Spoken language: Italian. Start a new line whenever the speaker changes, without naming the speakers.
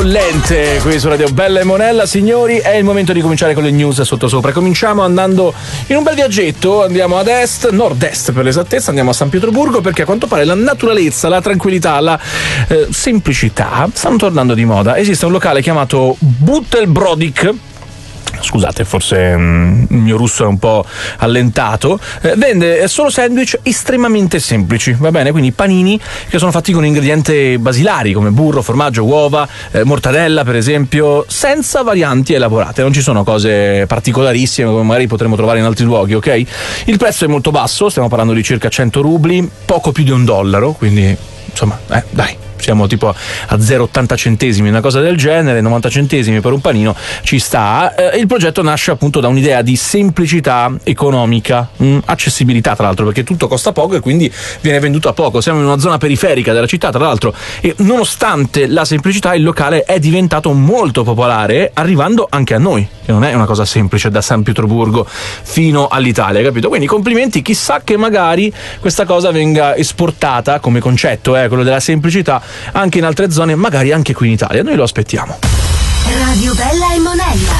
bollente qui su Radio Bella e Monella. Signori, è il momento di cominciare con le news sottosopra. Cominciamo andando in un bel viaggetto, andiamo ad est, nord-est per l'esattezza, andiamo a San Pietroburgo, perché a quanto pare la naturalezza, la tranquillità, la semplicità stanno tornando di moda. Esiste un locale chiamato Butelbrodik. Scusate, forse il mio russo è un po' allentato. Vende solo sandwich estremamente semplici, va bene? Quindi panini che sono fatti con ingredienti basilari come burro, formaggio, uova, mortadella per esempio, senza varianti elaborate. Non ci sono cose particolarissime come magari potremmo trovare in altri luoghi, ok? Il prezzo è molto basso, stiamo parlando di circa 100 rubli, poco più di $1, quindi insomma, dai. Siamo tipo a 0,80 centesimi, una cosa del genere, 90 centesimi per un panino, ci sta. Il progetto nasce appunto da un'idea di semplicità economica, accessibilità tra l'altro, perché tutto costa poco e quindi viene venduto a poco. Siamo in una zona periferica della città tra l'altro e nonostante la semplicità il locale è diventato molto popolare, arrivando anche a noi, che non è una cosa semplice, da San Pietroburgo fino all'Italia, capito? Quindi complimenti, chissà che magari questa cosa venga esportata come concetto, quello della semplicità, anche in altre zone, magari anche qui in Italia. Noi lo aspettiamo.
Radio Bella e Monella.